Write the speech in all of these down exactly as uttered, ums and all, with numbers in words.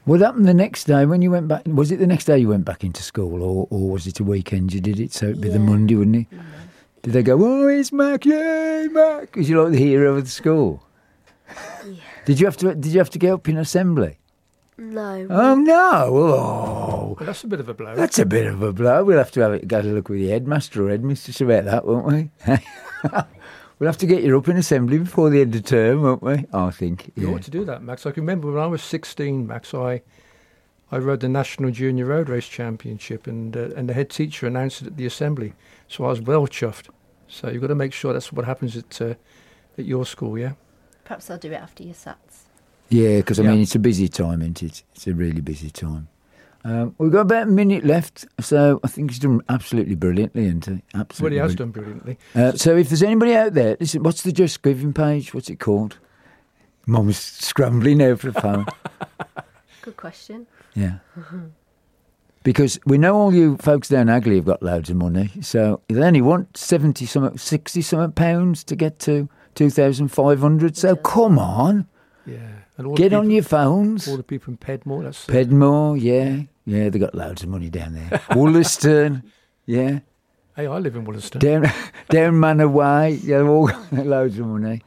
What happened the next day when you went back? Was it the next day you went back into school, or, or was it a weekend you did it? So it'd be Yeah. the Monday, wouldn't it? Mm. Did they go, oh, it's Mac, yay, Mac? Because you're like the hero of the school. Yeah. Did you have to? Did you have to get up in assembly? No. Oh no! Oh, Well, that's a bit of a blow. that's a bit of a blow. We'll have to have it, go to look with the headmaster or headmistress about that, won't we? We'll have to get you up in assembly before the end of term, won't we? I think. You Yeah. ought to do that, Max. I can remember when I was sixteen, Max, I I rode the National Junior Road Race Championship, and uh, and the head teacher announced it at the assembly. So I was well chuffed. So you've got to make sure that's what happens at uh, at your school, yeah? Perhaps I'll do it after your Sats. Yeah, because I Yeah. mean it's a busy time, isn't it? It's a really busy time. Um, we've got about a minute left, so I think he's done absolutely brilliantly, isn't he? Well, Absolutely. he has brilliant. done brilliantly. Uh, so if there's anybody out there, listen, what's the Just Giving page? What's it called? Mum's scrambling now for the phone. Good question. Yeah. Because we know all you folks down Agley have got loads of money, so they only want seventy something, sixty something pounds to get to two thousand five hundred. So Yeah. come on, Yeah. And all the get on people- your phones. All the people in Pedmore, that's... Uh, Pedmore, yeah, yeah, they got loads of money down there. Wollaston, yeah, hey, I live in Wollaston. down down Manor Way, yeah, they've all got loads of money.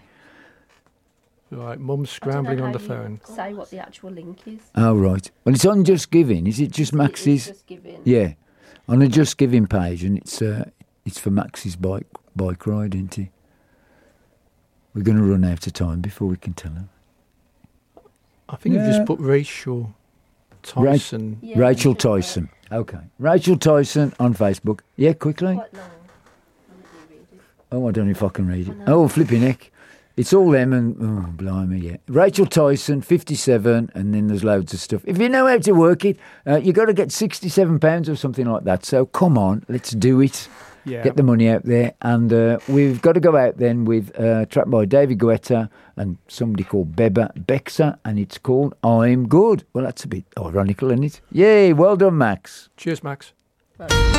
Right, Mum's I don't know scrambling on how the you phone. Say what the actual link is. Oh right, well it's on Just Giving. Is it just Max's? It's just giving. Yeah, on a Just Giving page, and it's uh, it's for Max's bike bike ride, isn't it? We're going to run out of time before we can tell him. I think you've Yeah. just put Rachel Tyson. Yeah, Rachel you should, uh, Tyson. Okay, Rachel Tyson on Facebook. Yeah, quickly. Quite long. Let me read it. Oh, I don't know if I can read it. I know. Oh, flipping heck. It's all them and, oh, blimey, yeah. Rachel Tyson, fifty-seven, and then there's loads of stuff. If you know how to work it, uh, you've got to get sixty-seven pounds or something like that. So come on, let's do it. Yeah. Get the money out there. And uh, we've got to go out then with a track by David Guetta and somebody called Beba Bexa, and it's called I'm Good. Well, that's a bit ironical, isn't it? Yay, well done, Max. Cheers, Max. Right.